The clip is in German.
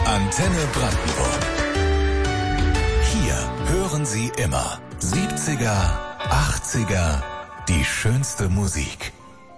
Antenne Brandenburg. Hier hören Sie immer 70er, 80er, die schönste Musik.